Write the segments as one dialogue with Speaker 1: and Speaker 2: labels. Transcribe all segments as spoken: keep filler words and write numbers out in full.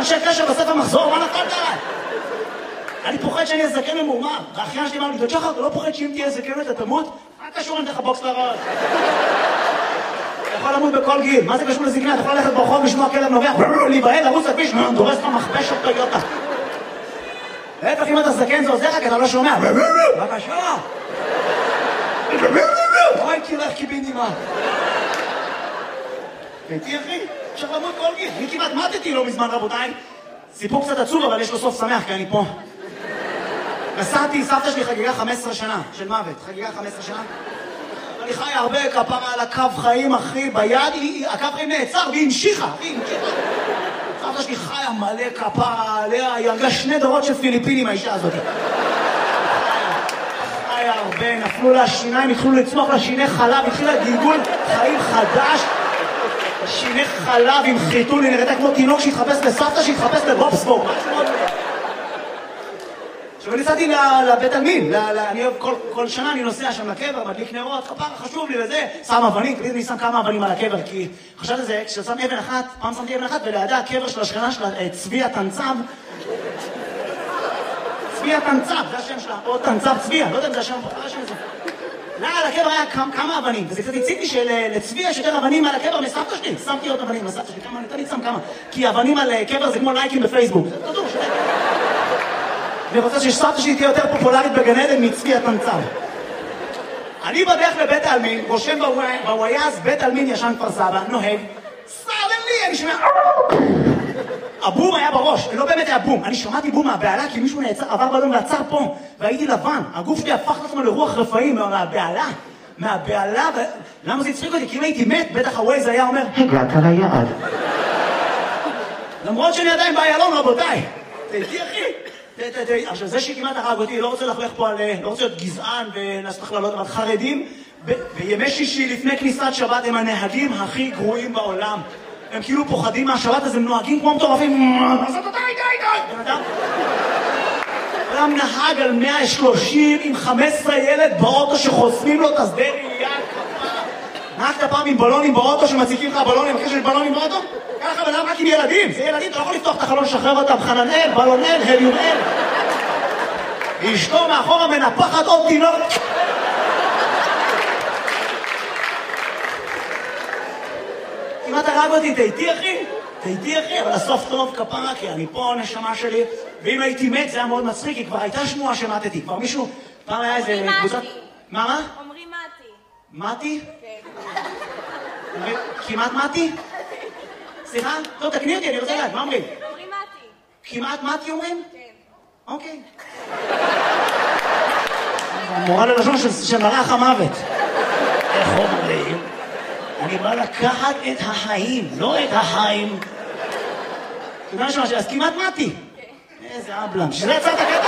Speaker 1: אנשי קשר בספר מחזור, מה נפלת עליי? אני פוחד שאני אזקן ממורמר. והאחיין שלי אמר לי, דוד שחר, אתה לא פוחד שאם תהיה זקן אתה תמות? מה קשור אם תלך בוקס לראש? אתה יכול למות בכל גיל. מה זה קשור לזקנה? אתה יכול ללכת ברחוב, לשמוע כלב נובח, להיבהל, לרוץ לכביש, דורס לך מכבש אותו יוטה. להפך, אם אתה זקן זה עוזר לך, כי אתה לא שומע. בבקשה. לא הייתי לך קיבינימה. הייתי אחי, אפשר למות כל גיל. אני כמעט מתתי לא מזמן, רבותיי. סיפור קצת עצוב, אבל יש לו סוף שמח, כי אני פה. נסעתי, סבתא שלי חגיגה חמש עשרה שנה של מוות. חגיגה חמש עשרה שנה. אני חי הרבה כפרה על הקו חיים, אחי, ביד, הקו חיים נעצר והיא המשיכה, היא המשיכה. סבתא שלי חיה מלא כפרה עליה, היא הרגה שני דורות של פיליפינים, האישה הזאת. חיה הרבה, נפלו לה שיניים, התחילו לצמוח לה שיני חלב, התחילה גלגול חיים חדש. שיני חלב עם חיתול, היא נראתה כמו תינוק שהתחפש לסבתא, שהתחפש לבובסבורג. עכשיו אני נסעתי לבית עלמין, אני אוהב, כל שנה אני נוסע שם לקבר, מדליק נרות, כפרה חשוב לי וזה, שם אבנים, תמיד אני שם כמה אבנים על הקבר, כי חשבתי על זה, כששם אבן אחת, פעם שמתי אבן אחת, ולידה הקבר של השכנה שלה, צבי התנצב, צבי התנצב, זה השם שלה, או תנצב צבי, לא יודע אם זה השם, זה השם הזה. לא, על הקבר היה כמה אבנים, וזה קצת הציתי שלצבי יש יותר אבנים על הקבר מסבתא שלי, שמתי עוד אבנים לסבתא שלי, כמה, אני תמיד שם כמה, כי אבנים על קבר זה כמו לייקים בפייסבוק, זה תדעו, שלי. אני רוצה שסבתא שלי תהיה יותר פופולרית בגן עדן מצבי התנצב. אני בדרך לבית העלמין, רושם בוויאז, בית העלמין ישן כפר סבא, נוהג, סרדלי, אני שומע, הבום היה בראש, לא באמת היה בום, אני שמעתי בום מהבעלה כי מישהו נעצר, עבר באדום ועצר פה, והייתי לבן, הגוף שלי הפך לעצמו לרוח רפאים מהבעלה, מהבעלה, ו... למה זה הצחיק אותי? כי אם הייתי מת, בטח הווייז היה אומר, הגעת ליעד. למרות שאני עדיין באיילון, רבותיי, תהייתי אחי. עכשיו זה שכמעט הרג אותי, לא רוצה לחלך פה על, לא רוצה להיות גזען ולעשות הכללות, אבל חרדים, בימי שישי לפני כניסת שבת הם הנהגים הכי גרועים בעולם. הם כאילו פוחדים מהשבת, אז הם נוהגים כמו מטורפים. אז אתה די, די, די. בן אדם? אדם נהג על מאה ושלושים עם חמישה עשר ילד באוטו שחוסמים לו את השדה ראייה. נהגת פעם עם בלונים באוטו שמציקים לך בלונים, אחרי שיש בלונים באוטו? ככה בן אדם רק עם ילדים. זה ילדים, אתה לא יכול לפתוח את החלון, לשחרר אותם. חננאל, בלונאל, הליומאל. אשתו מאחורה מנפחת עוד תינוק. כמעט הרג אותי, תהייתי אחי? תהייתי אחי, אבל הסוף טוב כפרה, כי אני פה נשמה שלי, ואם הייתי מת זה היה מאוד מצחיק, כי כבר הייתה שמועה שמתתי, כבר מישהו, פעם היה איזה קבוצת... מה, מה?
Speaker 2: אומרים מתי.
Speaker 1: מתי?
Speaker 2: כן.
Speaker 1: כמעט מתי? סליחה? טוב, תקני אותי, אני רוצה לדעת, מה אומרים?
Speaker 2: אומרים מתי.
Speaker 1: כמעט מתי אומרים?
Speaker 2: כן.
Speaker 1: אוקיי. מורה ללשון של מרח המוות. איך אומרים? אני בא לקחת את החיים, לא את החיים. אתה יודע משהו, אז כמעט מתי. איזה אבלם, שזה עצרת הקטע?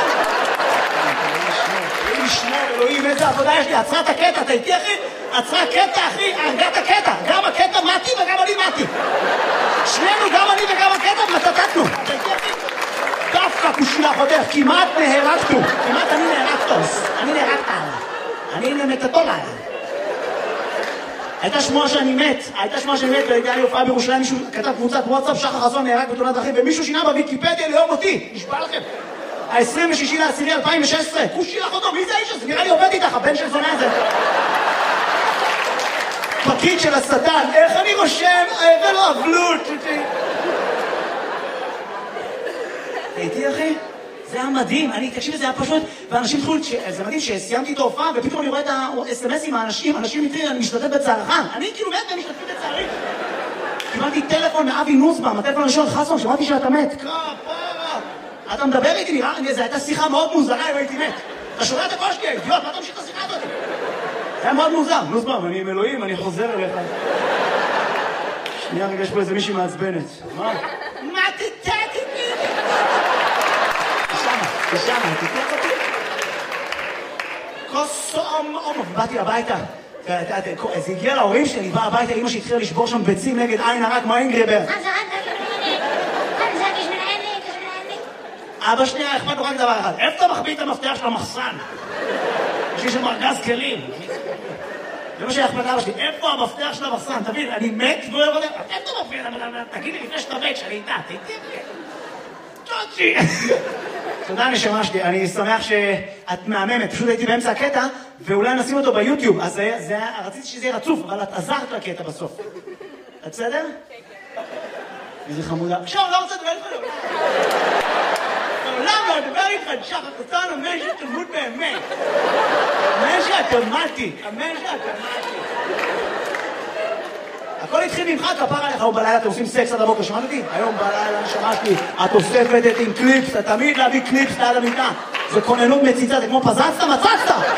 Speaker 1: אלוהים ישמור, אלוהים, איזה עבודה יש לי, עצרת הקטע, אתה איתי אחי? עצרה קטע אחי, הרגת הקטע, גם הקטע מתי וגם אני מתי. שנינו, גם אני וגם הקטע, מתתתנו. אתה איתי אחי? דווקא כושילה חותך, כמעט נהרגתו, כמעט אני נהרגתוס, אני נהרגת עליו, אני נמתתו עליו. הייתה שמועה שאני מת, הייתה שמועה שאני מת, והייתה לי הופעה בירושלים, מישהו כתב קבוצת וואטסאפ, שחר חסון נהרג בתאונת דרכים, ומישהו שינה בוויקיפדיה ליום אותי, נשבע לכם. ה-עשרים ושישה לעשירי אלפיים ושש עשרה, כושי לך אותו, מי זה האיש הזה? נראה לי עובד איתך, הבן של זונה הזה. פקיד של השטן, איך אני רושם, ולא אבלות. הייתי אחי? זה היה מדהים, אני, תקשיב, זה היה פשוט, ואנשים התחילו, זה מדהים שסיימתי את ההופעה, ופתאום אני רואה את ה-אס אם אסים מהאנשים, אנשים מתחילים, אני משתתף בצערך, אני כאילו מת והם משתתפים בצערי. קיבלתי טלפון מאבי נוסבאום, הטלפון הראשון, חסון, שמעתי שאתה מת. כפרה! אתה מדבר איתי, נראה, זו הייתה שיחה מאוד מוזרה אם הייתי מת. אתה שומע את הקול שלי, אידיוט, מה אתה ממשיך את השיחה הזאת? זה היה מאוד מוזר, נוסבאום, אני עם אלוהים, אני חוזר אליך. שנייה רגע, יש פה איזה מישהי מעצבנת. מה? מה תתתי? ושמה, תתלך אותי. כוס אומ אומ, ובאתי הביתה. זה הגיע להורים שלי, בא הביתה, אמא שהתחילה לשבור שם ביצים נגד עין הרע כמו אינגריבר. אבא שלי היה אכפת לו רק דבר אחד, איפה אתה מחביא את המפתח של המחסן? יש לי שם ארגז כלים. זה מה שהיה אכפת לאבא שלי, איפה המפתח של המחסן? תבין, אני מת ולא יודע, איפה אתה מחביא? תגיד לי לפני שאתה מת, שאני איתה, תגיד לי. סוצ'י. תודה נשמה שלי, אני שמח שאת מהממת, פשוט הייתי באמצע הקטע, ואולי נשים אותו ביוטיוב, אז זה, זה, רציתי שזה יהיה רצוף, אבל את עזרת לקטע בסוף. את בסדר? איזה חמודה. עכשיו, לא רוצה לדבר איתך לעולם. לעולם לא לדבר איתך, שחר חסון, אמן שתלמוד באמת. אמן שאת תלמדתי, אמן שאת תלמדתי. הכל התחיל ממך, כפר עליך, היום בלילה אתם עושים סקס עד הבוקר, שמעת אותי? היום בלילה שמעתי, את אוספת את עם קליפס, אתה תמיד להביא קליפס ליד המיטה. זה כוננות מציצה, זה כמו פזצת, מצצת!